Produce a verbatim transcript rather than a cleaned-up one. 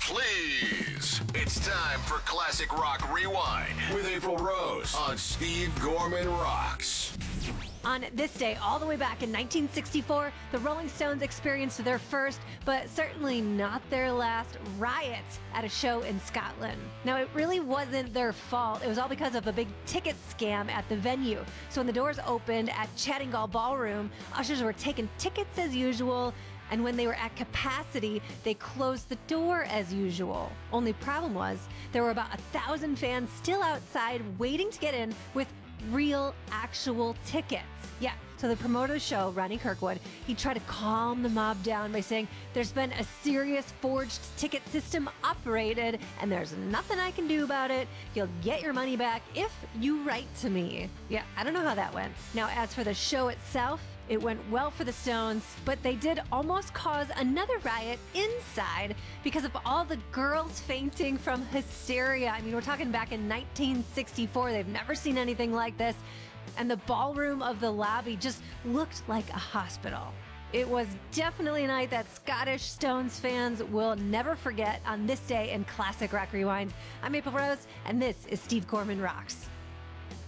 please. It's time for Classic Rock Rewind with April Rose on Steve Gorman Rocks. On this day, all the way back in nineteen sixty-four, the Rolling Stones experienced their first, but certainly not their last, riot at a show in Scotland. Now, it really wasn't their fault. It was all because of a big ticket scam at the venue. So when the doors opened at Chattingal Ballroom, ushers were taking tickets as usual, and when they were at capacity, they closed the door as usual. Only problem was, there were about a thousand fans still outside waiting to get in with real, actual tickets. Yeah, so the promoter of the show, Ronnie Kirkwood, he tried to calm the mob down by saying, there's been a serious forged ticket system operated, and there's nothing I can do about it. You'll get your money back if you write to me. Yeah, I don't know how that went. Now, as for the show itself, it went well for the Stones, but they did almost cause another riot inside because of all the girls fainting from hysteria. I mean, we're talking back in nineteen sixty-four. They've never seen anything like this. And the ballroom of the lobby just looked like a hospital. It was definitely a night that Scottish Stones fans will never forget on this day in Classic Rock Rewind. I'm April Rose, and this is Steve Gorman Rocks.